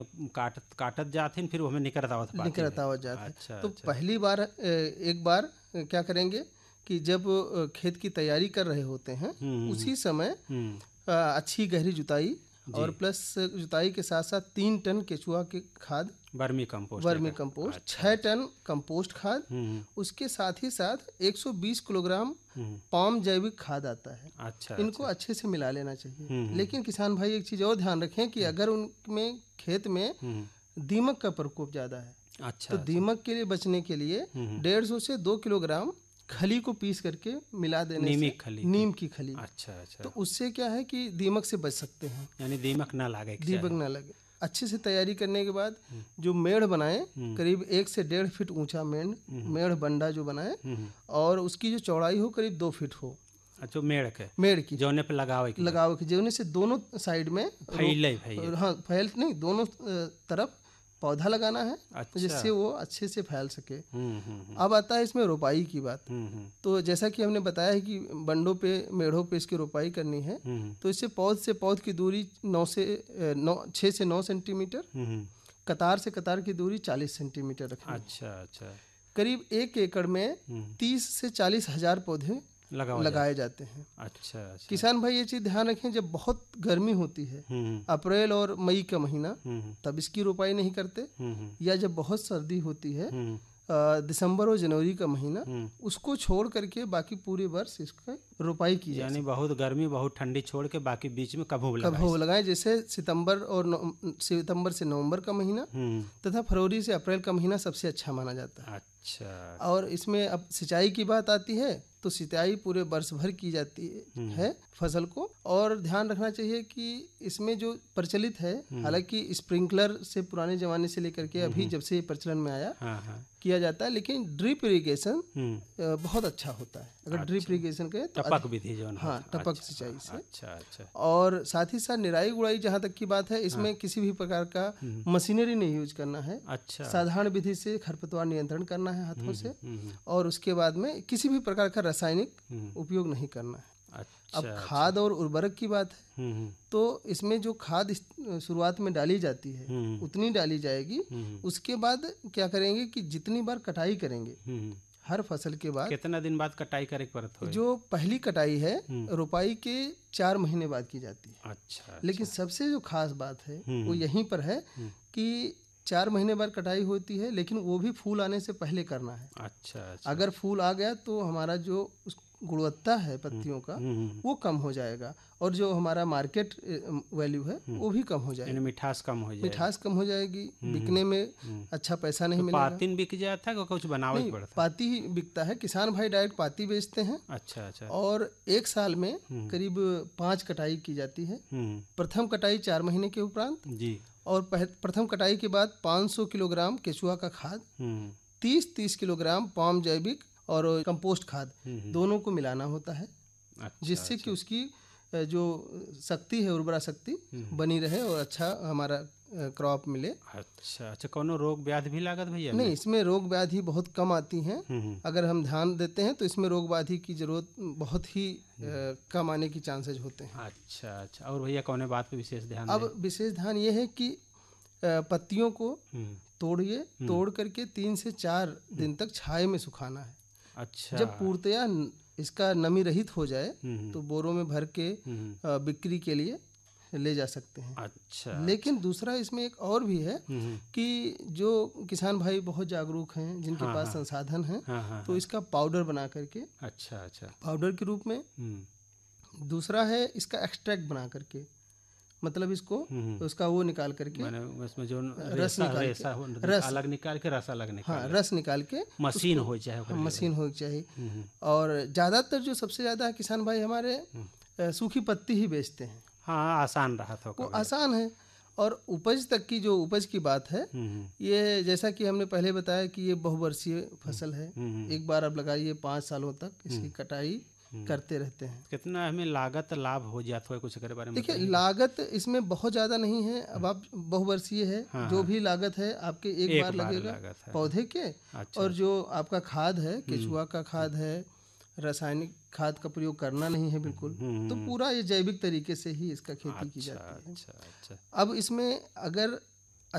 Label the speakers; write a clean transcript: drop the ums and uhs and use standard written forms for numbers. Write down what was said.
Speaker 1: काटत जाते फिर हमें निकलता आवत पाती
Speaker 2: निकलत
Speaker 1: है।
Speaker 2: आवत जात है।
Speaker 1: अच्छा
Speaker 2: तो
Speaker 1: अच्छा।
Speaker 2: पहली बार एक बार क्या करेंगे कि जब खेत की तैयारी कर रहे होते हैं उसी समय
Speaker 1: हम्म।
Speaker 2: अच्छी गहरी जुताई
Speaker 1: जी।
Speaker 2: और प्लस जुताई के साथ साथ 3 टन केचुआ की खाद,
Speaker 1: वर्मी कंपोस्ट
Speaker 2: वर्मी
Speaker 1: लेकर।
Speaker 2: कंपोस्ट,
Speaker 1: अच्छा
Speaker 2: 6 टन कंपोस्ट खाद,
Speaker 1: हम्म
Speaker 2: उसके साथ ही साथ 120 किलोग्राम
Speaker 1: हम्म।
Speaker 2: पाम जैविक खाद आता है।
Speaker 1: अच्छा
Speaker 2: इनको
Speaker 1: अच्छा।
Speaker 2: अच्छे से मिला लेना चाहिए।
Speaker 1: हम्म।
Speaker 2: लेकिन किसान भाई एक चीज़ और ध्यान रखें कि अगर उनमें खेत में दीमक का प्रकोप ज़्यादा है
Speaker 1: अच्छा
Speaker 2: तो
Speaker 1: अच्छा।
Speaker 2: दीमक के लिए बचने के लिए 150 से 2 किलोग्राम खली को पीस करके मिला देने से,
Speaker 1: नीम खली
Speaker 2: नीम की खली,
Speaker 1: अच्छा अच्छा।
Speaker 2: तो उससे क्या है कि दीमक से बच सकते हैं,
Speaker 1: यानी दीमक ना लागे के
Speaker 2: दीमक
Speaker 1: चाहे।
Speaker 2: ना लगे। अच्छे से तैयारी करने के बाद जो मेढ़ बनाए, करीब 1 से 1.5 फीट ऊंचा मेढ़ बंडा जो बनाए और उसकी जो चौड़ाई हो करीब 2 फीट हो।
Speaker 1: अच्छा मेड़ के
Speaker 2: मेढ़ की
Speaker 1: जौने पे लगावे की
Speaker 2: लगाव की जीवने से दोनों साइड में
Speaker 1: फैले फैले।
Speaker 2: हाँ फैल नहीं, दोनों तरफ पौधा लगाना है
Speaker 1: अच्छा।
Speaker 2: जिससे वो अच्छे से फैल सके।
Speaker 1: हम्म।
Speaker 2: अब आता है इसमें रोपाई की बात। तो जैसा कि हमने बताया है कि बंडों पे, मेढ़ों पे इसकी रोपाई करनी है, तो इससे पौध की दूरी 6 से 9 सेंटीमीटर, कतार से कतार की दूरी 40 सेंटीमीटर रखनी है।
Speaker 1: अच्छा अच्छा।
Speaker 2: करीब 1 एकड़ में 30 से 40 हजार पौधे लगाए जाते हैं।
Speaker 1: अच्छा अच्छा।
Speaker 2: किसान भाई ये चीज़ ध्यान रखें, जब बहुत गर्मी होती है, अप्रैल और मई का महीना, तब इसकी रोपाई नहीं करते, या जब बहुत सर्दी होती है, दिसंबर और जनवरी का महीना, उसको छोड़ करके बाकी पूरे वर्ष इसका रोपाई की जाए।
Speaker 1: यानी बहुत गर्मी बहुत ठंडी छोड़ के बाकी बीच में कभू
Speaker 2: लगाएं, जैसे सितंबर से नवंबर का महीना तथा फरवरी से अप्रैल का महीना सबसे अच्छा माना जाता है।
Speaker 1: अच्छा।
Speaker 2: और इसमें अब सिंचाई की बात आती है तो सिंचाई पूरे वर्ष भर की जाती है फसल को। और ध्यान रखना चाहिए कि इसमें जो प्रचलित है, हालांकि स्प्रिंकलर से पुराने जमाने से लेकर के अभी जब से प्रचलन में आया, किया जाता है, लेकिन ड्रिप इरिगेशन बहुत अच्छा होता है। अगर ड्रिप इरिगेशन करें तो
Speaker 1: टपक विधि जो
Speaker 2: हाँ, टपक सिंचाई से।
Speaker 1: अच्छा अच्छा।
Speaker 2: और साथ ही साथ निराई गुड़ाई जहाँ तक की बात है, इसमें किसी भी प्रकार का मशीनरी नहीं यूज करना है।
Speaker 1: अच्छा।
Speaker 2: साधारण विधि से खरपतवार नियंत्रण करना है हाथों से, और उसके बाद में किसी भी प्रकार का रासायनिक उपयोग नहीं करना है।
Speaker 1: अच्छा।
Speaker 2: अब खाद और उर्वरक की बात है, तो इसमें जो खाद शुरुआत में डाली जाती है उतनी डाली जाएगी। उसके बाद क्या करेंगे कि जितनी बार कटाई करेंगे, हर फसल के बाद
Speaker 1: कितना दिन बाद कटाई करे पड़ता है?
Speaker 2: जो पहली कटाई है रोपाई के 4 महीने बाद की जाती है।
Speaker 1: अच्छा।
Speaker 2: लेकिन सबसे जो खास बात है वो यहीं पर है कि 4 महीने बाद कटाई होती है, लेकिन वो भी फूल आने से पहले करना है।
Speaker 1: अच्छा।
Speaker 2: अगर फूल आ गया तो हमारा जो गुणवत्ता है पत्तियों का वो कम हो जाएगा, और जो हमारा मार्केट वैल्यू है वो भी कम हो जाएगी,
Speaker 1: मिठास कम हो जाएगी।
Speaker 2: मिठास कम हो जाएगी, बिकने में अच्छा पैसा नहीं मिलेगा।
Speaker 1: पाती बिक जाता है, कुछ बनाना पड़ता है?
Speaker 2: पाती ही बिकता है। किसान भाई डायरेक्ट पाती बेचते हैं।
Speaker 1: अच्छा अच्छा।
Speaker 2: और एक साल में करीब 5 कटाई की जाती है। प्रथम कटाई 4 महीने के उपरांत जी, और प्रथम कटाई के बाद 500 किलोग्राम केचुआ का खाद, 30 किलोग्राम पाम जैविक और कंपोस्ट खाद दोनों को मिलाना होता है। अच्छा, जिससे कि उसकी जो शक्ति है, उर्वरा शक्ति बनी रहे और अच्छा हमारा क्रॉप मिले। अच्छा
Speaker 1: अच्छा। कोनो रोग व्याधि भी लागत भैया?
Speaker 2: नहीं, इसमें रोग व्याधि बहुत कम आती हैं। अगर हम ध्यान देते हैं तो इसमें रोग व्याधि की जरूरत बहुत ही कम आने की चांसेज होते हैं।
Speaker 1: अच्छा अच्छा। और भैया कौन बात पे विशेष ध्यान?
Speaker 2: अब विशेष ध्यान ये है कि पत्तियों को तोड़िए, तोड़ करके 3 से 4 दिन तक छाए में सुखाना है। अच्छा। जब पूर्णतया इसका नमी रहित हो जाए तो बोरों में भर के बिक्री के लिए ले जा सकते हैं। अच्छा। लेकिन दूसरा इसमें एक और भी है कि जो किसान भाई बहुत जागरूक हैं, जिनके पास संसाधन हैं, तो इसका पाउडर बना करके, अच्छा अच्छा, पाउडर के रूप में। दूसरा है इसका एक्सट्रैक्ट बना करके, मतलब इसको उसका वो निकाल करके, उसमें जो रस अलग निकाल के, रस अलग निकाल, हाँ, रस निकाल के मशीन हो जाए, मशीन हो चाहिए। और ज़्यादातर जो सबसे ज़्यादा किसान भाई हमारे सूखी पत्ती ही बेचते हैं। हाँ, आसान रहा था वो, आसान है। और उपज तक की जो उपज की बात है, ये जैसा कि हमने पहले बताया कि ये बहुवर्षीय फसल है। एक बार आप लगाइए, 5 सालों तक इसकी कटाई करते रहते हैं। कितना हमें लागत लाभ हो जाता है, कुछ के बारे में देखिए? लागत इसमें बहुत ज़्यादा नहीं है। अब आप बहुवर्षीय है, हाँ, जो भी लागत है आपके एक बार लगेगा पौधे के। अच्छा। और जो आपका खाद है, केचुआ का खाद है, रासायनिक खाद का प्रयोग करना नहीं है बिल्कुल। तो पूरा ये जैविक तरीके से ही इसका खेती की जाती है। अच्छा। अब इसमें अगर